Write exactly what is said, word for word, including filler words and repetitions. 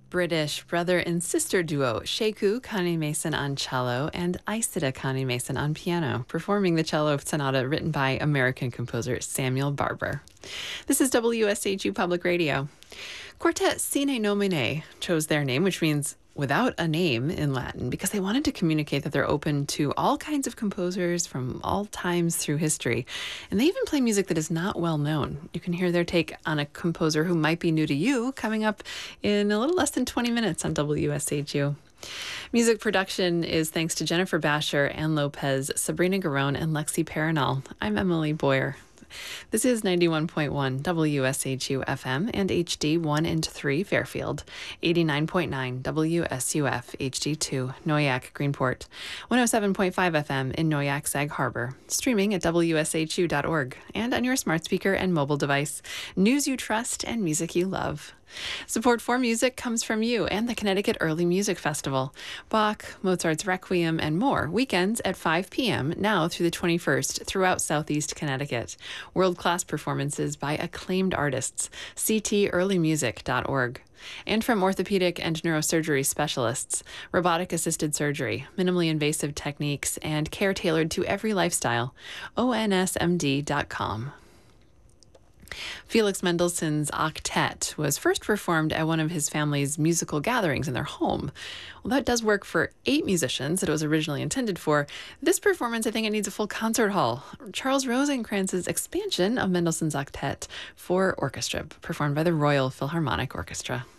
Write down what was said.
British brother and sister duo Sheku Connie Mason on cello and Isida Connie Mason on piano, performing the cello sonata written by American composer Samuel Barber. This is W S H U Public Radio. Quartet Sine Nomine chose their name, which means without a name in Latin, because they wanted to communicate that they're open to all kinds of composers from all times through history. And they even play music that is not well known. You can hear their take on a composer who might be new to you coming up in a little less than twenty minutes on W S H U. Music production is thanks to Jennifer Basher, Ann Lopez, Sabrina Garone, and Lexi Paranal. I'm Emily Boyer. This is ninety-one point one W S H U F M and H D one and three Fairfield, eighty-nine point nine W S U F H D two Noyak Greenport, one oh seven point five F M in Noyak Sag Harbor, streaming at W S H U dot org and on your smart speaker and mobile device. News you trust and music you love. Support for music comes from you and the Connecticut Early Music Festival. Bach, Mozart's Requiem, and more, weekends at five p.m. now through the twenty-first throughout Southeast Connecticut. World-class performances by acclaimed artists. C T early music dot org. And from orthopedic and neurosurgery specialists, robotic-assisted surgery, minimally invasive techniques, and care tailored to every lifestyle. O N S M D dot com. Felix Mendelssohn's Octet was first performed at one of his family's musical gatherings in their home. Well, that does work for eight musicians that it was originally intended for. This performance, I think it needs a full concert hall. Charles Rosenkranz's expansion of Mendelssohn's Octet for orchestra, performed by the Royal Philharmonic Orchestra.